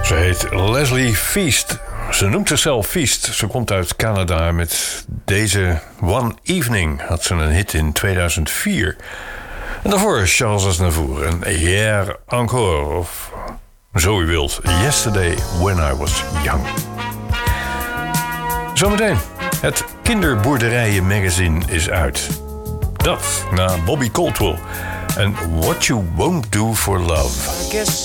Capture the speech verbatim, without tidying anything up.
Ze heet Leslie Feast. Ze noemt zichzelf Feast. Ze komt uit Canada. Met deze One Evening had ze een hit in tweeduizend vier. En daarvoor Charles Aznavour en Hier Encore, of zo u wilt, Yesterday When I Was Young. Zometeen, het Kinderboerderijen magazine is uit. Dat na Bobby Caldwell en What You Won't Do For Love. I guess